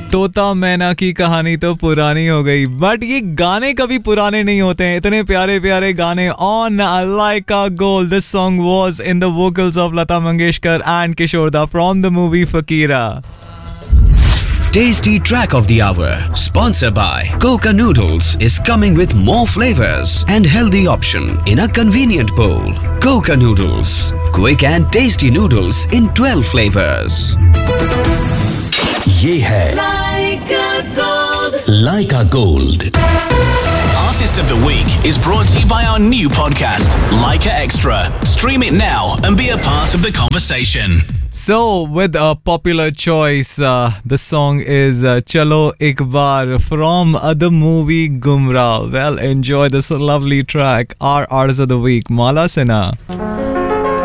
तोता मैना की कहानी तो पुरानी हो गई, बट ये गाने कभी पुराने नहीं होते हैं. इतने प्यारे प्यारे गाने. On like a goal, this song was in the vocals of Lata Mangeshkar and किशोर दा from the movie Fakira. Tasty Track of the Hour, sponsored by Coca Noodles, is coming with more flavors and healthy option in a convenient bowl. Coca Noodles, quick and tasty noodles in 12 flavors. ये है Laika Gold. Artist of the Week is brought to you by our new podcast, Laika Extra. Stream it now and be a part of the conversation. So, with a popular choice, the song is Chalo Ek Baar from the movie Gumrah. Well, enjoy this lovely track. Our Artist of the Week, Mala Sinha.